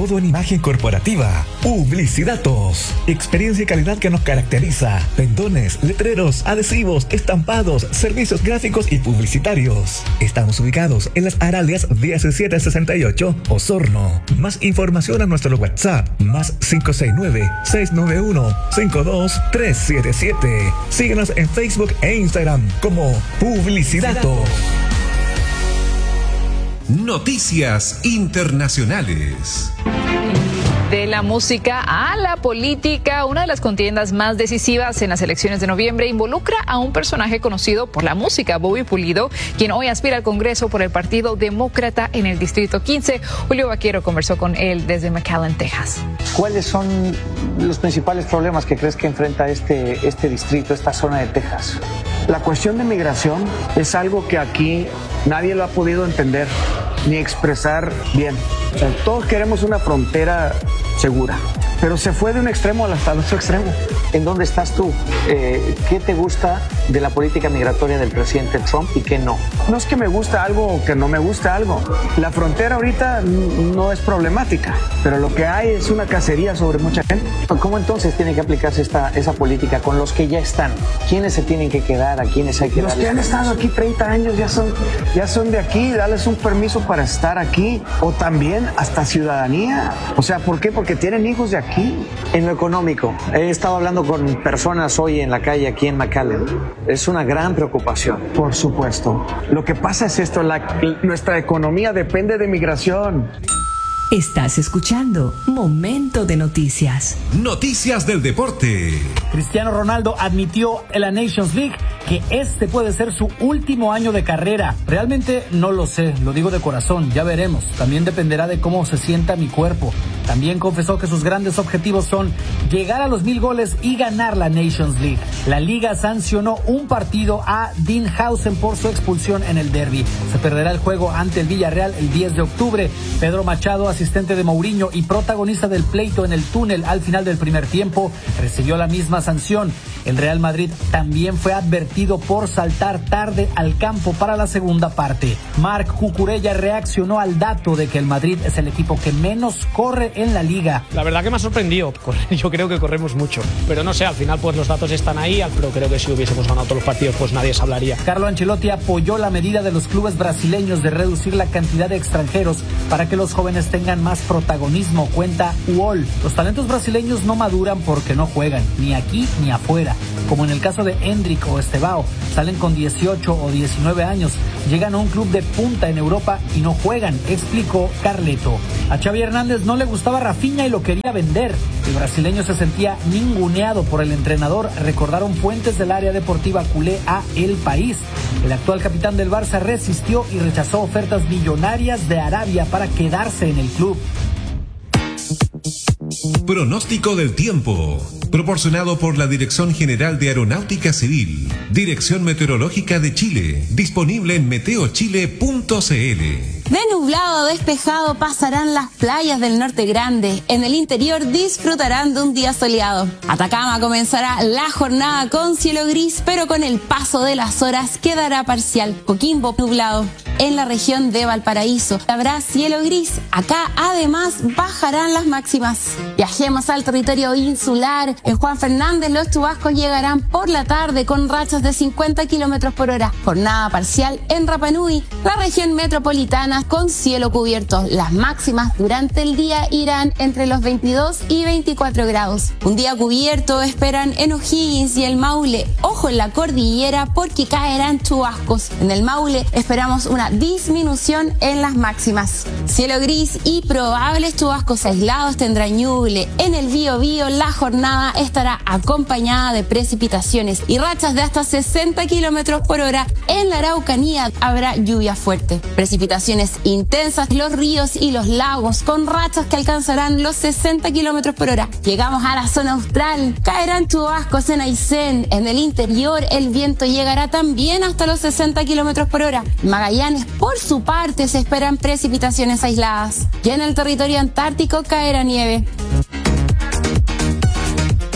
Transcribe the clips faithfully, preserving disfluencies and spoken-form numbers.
todo en imagen corporativa. Publicidatos. Experiencia y calidad que nos caracteriza. Pendones, letreros, adhesivos, estampados, servicios gráficos y publicitarios. Estamos ubicados en las Aralias diecisiete sesenta y ocho, Osorno. Más información a nuestro WhatsApp, más cinco seis nueve, seis nueve uno, cinco dos tres siete siete. Síguenos en Facebook e Instagram como Publicidatos. Noticias internacionales. De la música a la política, una de las contiendas más decisivas en las elecciones de noviembre involucra a un personaje conocido por la música, Bobby Pulido, quien hoy aspira al Congreso por el Partido Demócrata en el Distrito quince. Julio Vaquero conversó con él desde McAllen, Texas. ¿Cuáles son los principales problemas que crees que enfrenta este, este distrito, esta zona de Texas? La cuestión de migración es algo que aquí nadie lo ha podido entender ni expresar bien. O sea, todos queremos una frontera segura, pero se fue de un extremo hasta el otro extremo. ¿En dónde estás tú? Eh, ¿Qué te gusta de la política migratoria del presidente Trump y qué no? No es que me gusta algo o que no me gusta algo. La frontera ahorita no es problemática, pero lo que hay es una cacería sobre mucha gente. ¿Cómo entonces tiene que aplicarse esta, esa política con los que ya están? ¿Quiénes se tienen que quedar? ¿A quiénes hay que Los darles? que han estado aquí treinta años ya son, ya son de aquí, darles un permiso para estar aquí o también hasta ciudadanía. O sea, ¿por qué? Porque tienen hijos de aquí. En lo económico, he estado hablando con personas hoy en la calle aquí en McAllen. Es una gran preocupación. Por supuesto. Lo que pasa es esto, la, nuestra economía depende de migración. Estás escuchando Momento de Noticias. Noticias del deporte. Cristiano Ronaldo admitió en la Nations League que este puede ser su último año de carrera. Realmente no lo sé, lo digo de corazón, ya veremos. También dependerá de cómo se sienta mi cuerpo. También confesó que sus grandes objetivos son llegar a los mil goles y ganar la Nations League. La liga sancionó un partido a Dinhausen por su expulsión en el derbi. Se perderá el juego ante el Villarreal el diez de octubre. Pedro Machado, asistente de Mourinho y protagonista del pleito en el túnel al final del primer tiempo, recibió la misma sanción. El Real Madrid también fue advertido por saltar tarde al campo para la segunda parte. Marc Cucurella reaccionó al dato de que el Madrid es el equipo que menos corre en la liga. La verdad que me ha sorprendido. Yo creo que corremos mucho. Pero no sé, al final pues los datos están ahí, pero creo que si hubiésemos ganado todos los partidos pues nadie se hablaría. Carlo Ancelotti apoyó la medida de los clubes brasileños de reducir la cantidad de extranjeros para que los jóvenes tengan más protagonismo, cuenta U O L. Los talentos brasileños no maduran porque no juegan, ni aquí ni afuera. Como en el caso de Hendrick o Estevao, salen con dieciocho o diecinueve años, llegan a un club de punta en Europa y no juegan, explicó Carleto. A Xavi Hernández no le gustaba Rafinha y lo quería vender. El brasileño se sentía ninguneado por el entrenador, recordaron fuentes del área deportiva culé a El País. El actual capitán del Barça resistió y rechazó ofertas millonarias de Arabia para quedarse en el club. Pronóstico del tiempo, proporcionado por la Dirección General de Aeronáutica Civil, Dirección Meteorológica de Chile, disponible en meteo chile punto c l. De nublado a despejado pasarán las playas del norte grande. En el interior disfrutarán de un día soleado. Atacama comenzará la jornada con cielo gris, pero con el paso de las horas quedará parcial. Coquimbo nublado. En la región de Valparaíso habrá cielo gris. Acá además bajarán las máximas. Viajemos al territorio insular. En Juan Fernández los chubascos llegarán por la tarde con rachas de cincuenta kilómetros por hora. Jornada parcial en Rapa Nui, la región metropolitana con cielo cubierto. Las máximas durante el día irán entre los veintidós y veinticuatro grados. Un día cubierto esperan en O'Higgins y el Maule. Ojo en la cordillera porque caerán chubascos. En el Maule esperamos una disminución en las máximas. Cielo gris y probables chubascos aislados tendrán Ñuble. En el Biobío la jornada estará acompañada de precipitaciones y rachas de hasta sesenta kilómetros por hora. En la Araucanía habrá lluvia fuerte. Precipitaciones intensas en los ríos y los lagos con rachas que alcanzarán los sesenta kilómetros por hora. Llegamos a la zona austral. Caerán chubascos en Aysén. En el interior el viento llegará también hasta los sesenta kilómetros por hora. Magallanes, por su parte, se esperan precipitaciones aisladas. Y en el territorio antártico caerá nieve.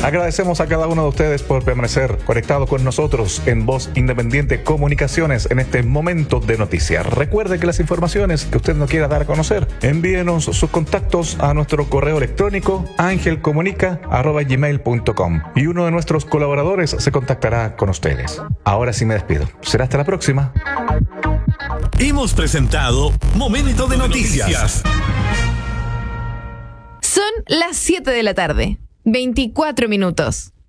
Agradecemos a cada uno de ustedes por permanecer conectado con nosotros en Voz Independiente Comunicaciones en este momento de noticias. Recuerde que las informaciones que usted no quiera dar a conocer, envíenos sus contactos a nuestro correo electrónico angelcomunica arroba gmail punto com y uno de nuestros colaboradores se contactará con ustedes. Ahora sí me despido. Será hasta la próxima. Hemos presentado Momento de Noticias. Son las siete de la tarde, veinticuatro minutos.